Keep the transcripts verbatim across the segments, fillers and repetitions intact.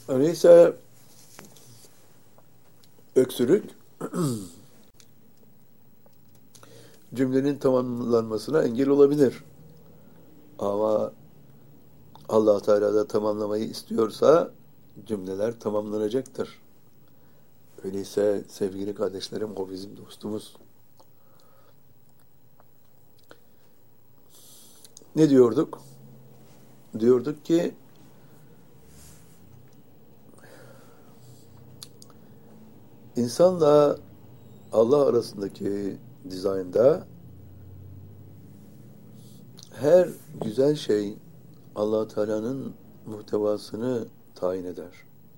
Öyleyse öksürük cümlenin tamamlanmasına engel olabilir. Ama Allah Teala da tamamlamayı istiyorsa cümleler tamamlanacaktır. Öyleyse sevgili kardeşlerim, o bizim dostumuz. Ne diyorduk? Diyorduk ki insanla Allah arasındaki dizaynda her güzel şey Allah Teala'nın muhtevasını tayin eder.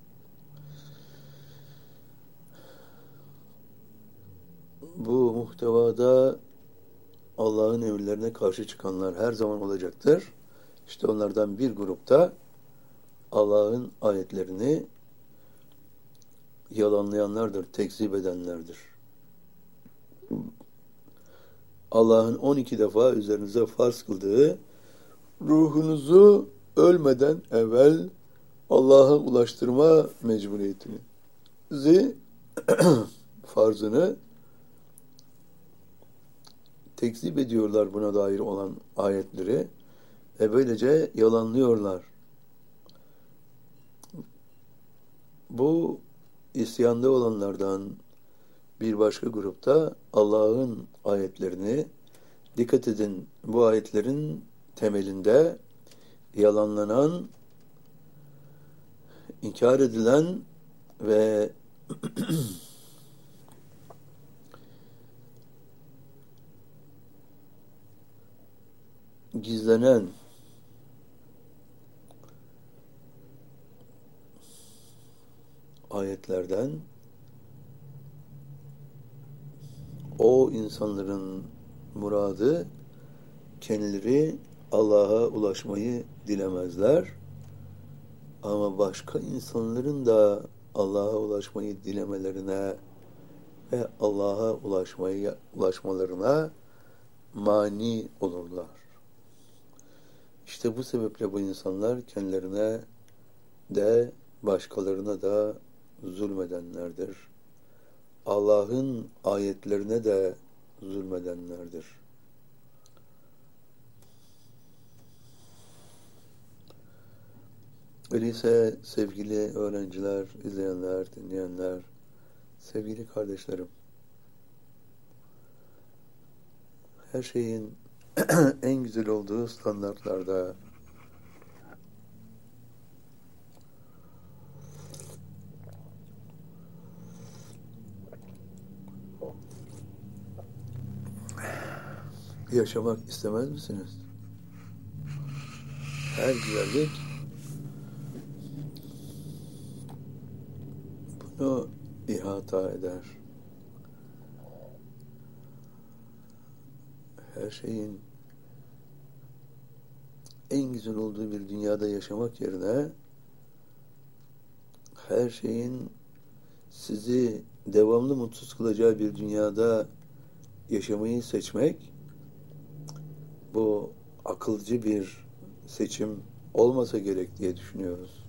Bu muhtevada Allah'ın emirlerine karşı çıkanlar her zaman olacaktır. İşte onlardan bir grupta Allah'ın ayetlerini yalanlayanlardır, tekzip edenlerdir. Allah'ın on iki defa üzerinize farz kıldığı ruhunuzu ölmeden evvel Allah'a ulaştırma mecburiyetinizi farzını tekzip ediyorlar, buna dair olan ayetleri ve böylece yalanlıyorlar. Bu isyanda olanlardan bir başka grupta Allah'ın ayetlerini, dikkat edin, bu ayetlerin temelinde yalanlanan, inkar edilen ve gizlenen ayetlerden o insanların muradı kendileri Allah'a ulaşmayı dilemezler. Ama başka insanların da Allah'a ulaşmayı dilemelerine ve Allah'a ulaşmayı ulaşmalarına mani olurlar. İşte bu sebeple bu insanlar kendilerine de başkalarına da zulmedenlerdir. Allah'ın ayetlerine de zulmedenlerdir. Öyleyse sevgili öğrenciler, izleyenler, dinleyenler, sevgili kardeşlerim, her şeyin en güzel olduğu standartlarda yaşamak istemez misiniz? Her güzellik bunu ihata eder. Her şeyin en güzel olduğu bir dünyada yaşamak yerine her şeyin sizi devamlı mutsuz kılacağı bir dünyada yaşamayı seçmek, bu akılcı bir seçim olmasa gerek diye düşünüyoruz.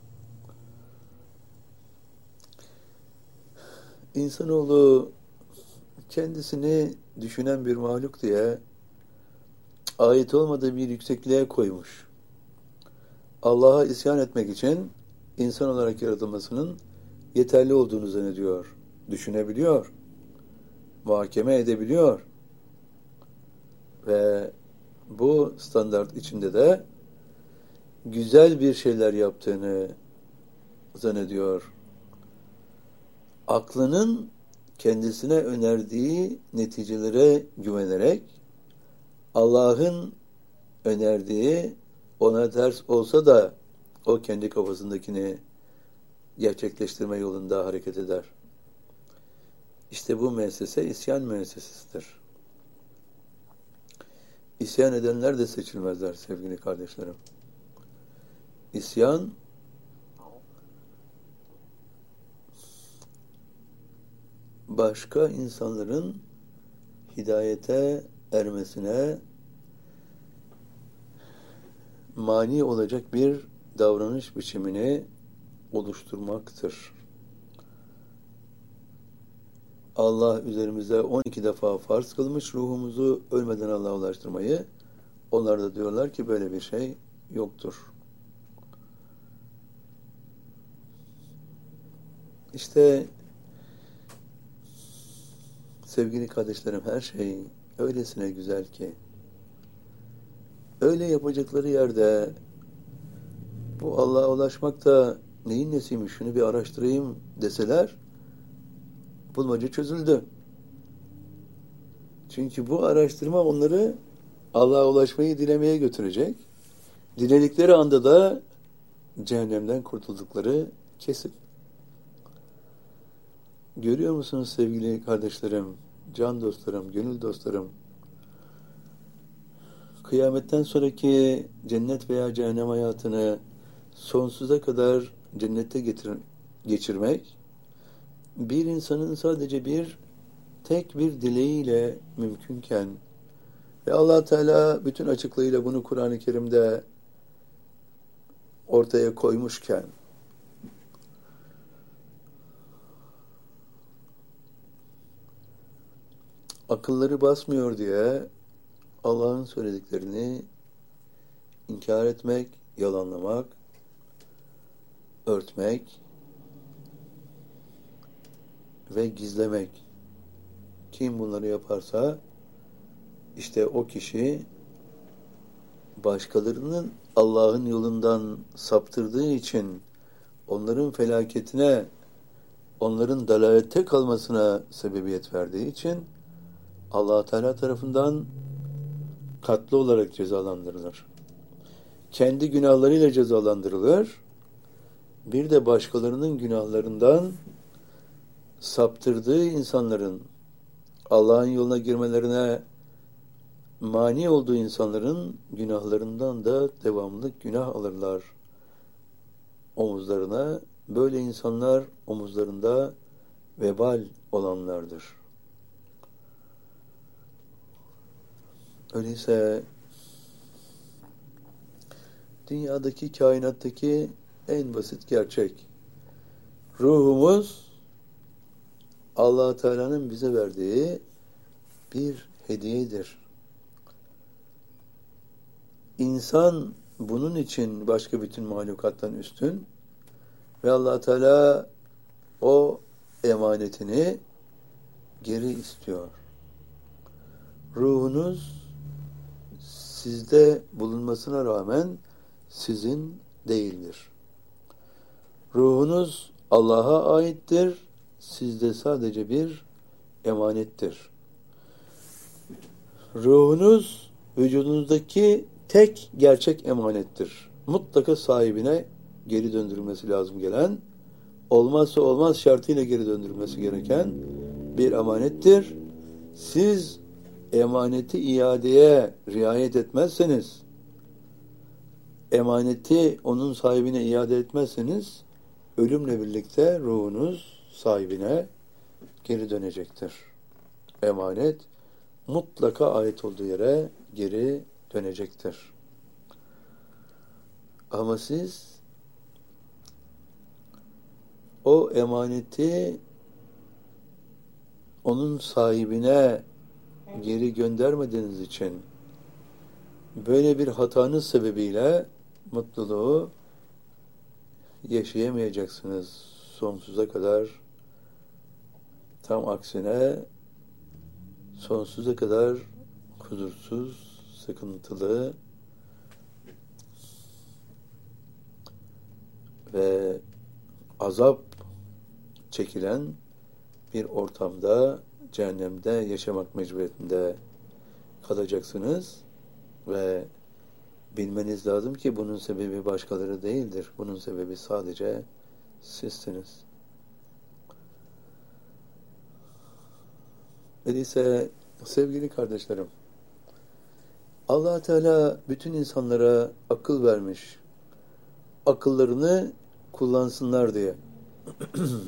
İnsanoğlu kendisini düşünen bir mahluk diye ait olmadığı bir yüksekliğe koymuş. Allah'a isyan etmek için insan olarak yaratılmasının yeterli olduğunu zannediyor. Düşünebiliyor. Muhakeme edebiliyor. Ve bu standart içinde de güzel bir şeyler yaptığını zannediyor. Aklının kendisine önerdiği neticelere güvenerek Allah'ın önerdiği ona ters olsa da o kendi kafasındakini gerçekleştirme yolunda hareket eder. İşte bu müessese isyan müessesesidir. İsyan edenler de seçilmezler sevgili kardeşlerim. İsyan başka insanların hidayete ermesine mani olacak bir davranış biçimini oluşturmaktır. Allah üzerimize on iki defa farz kılmış ruhumuzu ölmeden Allah'a ulaştırmayı. Onlar da diyorlar ki böyle bir şey yoktur. İşte sevgili kardeşlerim, her şey öylesine güzel ki öyle yapacakları yerde bu Allah'a ulaşmak da neyin nesiymiş, şunu bir araştırayım deseler bulmaca çözüldü. Çünkü bu araştırma onları Allah'a ulaşmayı dilemeye götürecek. Diledikleri anda da cehennemden kurtuldukları kesin. Görüyor musunuz sevgili kardeşlerim, can dostlarım, gönül dostlarım? Kıyametten sonraki cennet veya cehennem hayatını sonsuza kadar cennette getir, geçirmek, bir insanın sadece bir tek bir dileğiyle mümkünken ve Allah Teala bütün açıklığıyla bunu Kur'an-ı Kerim'de ortaya koymuşken, akılları basmıyor diye Allah'ın söylediklerini inkar etmek, yalanlamak, örtmek ve gizlemek. Kim bunları yaparsa işte o kişi başkalarının Allah'ın yolundan saptırdığı için onların felaketine, onların dalalette kalmasına sebebiyet verdiği için Allah Teala tarafından katlı olarak cezalandırılır. Kendi günahlarıyla cezalandırılır. Bir de başkalarının günahlarından saptırdığı insanların, Allah'ın yoluna girmelerine mani olduğu insanların günahlarından da devamlı günah alırlar omuzlarına. Böyle insanlar omuzlarında vebal olanlardır. Öyleyse dünyadaki, kainattaki en basit gerçek, ruhumuz Allah Teala'nın bize verdiği bir hediyedir. İnsan bunun için başka bütün mahlukattan üstün ve Allah Teala o emanetini geri istiyor. Ruhunuz sizde bulunmasına rağmen sizin değildir. Ruhunuz Allah'a aittir, sizde sadece bir emanettir. Ruhunuz vücudunuzdaki tek gerçek emanettir. Mutlaka sahibine geri döndürülmesi lazım gelen, olmazsa olmaz şartıyla geri döndürülmesi gereken bir emanettir. Siz emaneti iadeye riayet etmezseniz, emaneti onun sahibine iade etmezseniz, ölümle birlikte ruhunuz sahibine geri dönecektir. Emanet mutlaka ait olduğu yere geri dönecektir. Ama siz o emaneti onun sahibine geri göndermediğiniz için böyle bir hatanız sebebiyle mutluluğu yaşayamayacaksınız sonsuza kadar. Tam aksine sonsuza kadar huzursuz, sıkıntılı ve azap çekilen bir ortamda, cehennemde yaşamak mecburiyetinde kalacaksınız ve bilmeniz lazım ki bunun sebebi başkaları değildir. Bunun sebebi sadece sizsiniz. Öyleyse sevgili kardeşlerim, Allah Teala bütün insanlara akıl vermiş. Akıllarını kullansınlar diye.